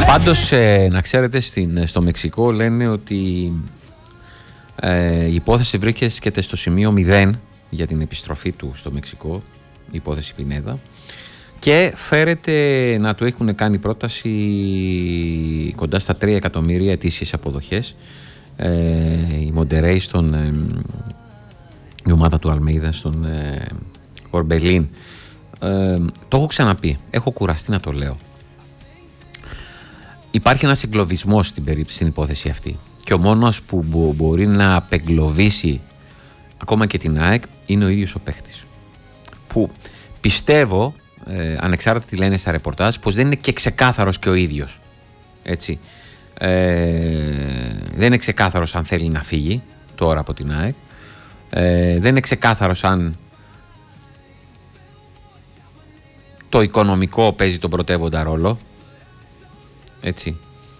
Πάντως να ξέρετε, στο Μεξικό λένε ότι η υπόθεση βρίσκεται στο σημείο 0 για την επιστροφή του στο Μεξικό, η υπόθεση Πινέδα, και φέρεται να του έχουν κάνει πρόταση κοντά στα 3 εκατομμύρια ετήσιες αποδοχές. Η Μοντερέι, η ομάδα του Αλμέιδα στον Ορμπελίν. Το έχω ξαναπεί, έχω κουραστεί να το λέω. Υπάρχει ένας εγκλωβισμός στην υπόθεση αυτή, και ο μόνος που μπορεί να απεγκλωβίσει ακόμα και την ΑΕΚ είναι ο ίδιος ο παίχτης, που πιστεύω, ανεξάρτητα τι λένε στα ρεπορτάζ, πως δεν είναι και ξεκάθαρος και ο ίδιος, έτσι. Δεν είναι ξεκάθαρος αν θέλει να φύγει τώρα από την ΑΕΚ, δεν είναι ξεκάθαρος αν το οικονομικό παίζει τον πρωτεύοντα ρόλο, έτσι.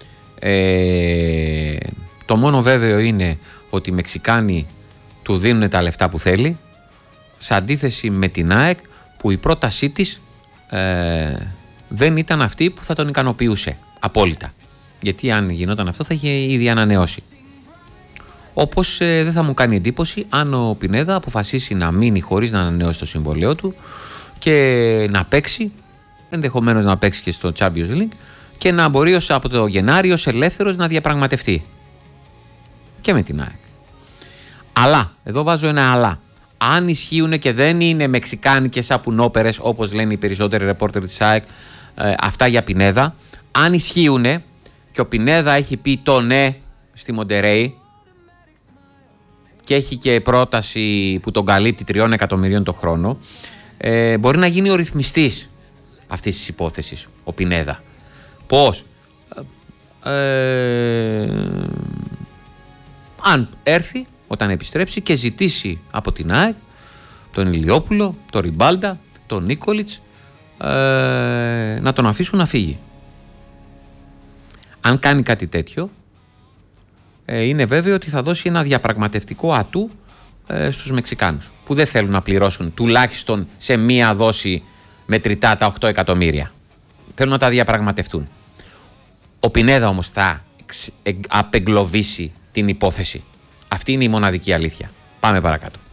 Το μόνο βέβαιο είναι ότι οι Μεξικάνοι του δίνουν τα λεφτά που θέλει, σε αντίθεση με την ΑΕΚ που η πρότασή της δεν ήταν αυτή που θα τον ικανοποιούσε απόλυτα, γιατί αν γινόταν αυτό θα είχε ήδη ανανεώσει. Όπως δεν θα μου κάνει εντύπωση αν ο Πινέδα αποφασίσει να μείνει χωρίς να ανανεώσει το συμβολέο του και να παίξει, ενδεχομένως να παίξει και στο Champions League, και να μπορεί από το Γενάριο ελεύθερος να διαπραγματευτεί και με την ΑΕΚ. Αλλά, εδώ βάζω ένα αλλά, αν ισχύουν και δεν είναι μεξικάνικες σαπουνόπερες όπως λένε οι περισσότεροι ρεπόρτερ της ΑΕΚ, αυτά για Πινέδα, αν ισχύουν και ο Πινέδα έχει πει το ναι στη Μοντερέι και έχει και πρόταση που τον καλύπτει 3 εκατομμυρίων το χρόνο, μπορεί να γίνει ο ρυθμιστής αυτής της υπόθεσης ο Πινέδα. Πώς? Αν έρθει όταν επιστρέψει και ζητήσει από την ΑΕΚ τον Ηλιόπουλο, τον Ριμπάλντα, τον Νίκολιτς, να τον αφήσουν να φύγει. Αν κάνει κάτι τέτοιο, είναι βέβαιο ότι θα δώσει ένα διαπραγματευτικό ατού στους Μεξικάνους, που δεν θέλουν να πληρώσουν τουλάχιστον σε μία δόση μετρητά τα 8 εκατομμύρια. Θέλουν να τα διαπραγματευτούν. Ο Πινέδα όμως θα απεγκλωβίσει την υπόθεση. Αυτή είναι η μοναδική αλήθεια. Πάμε παρακάτω.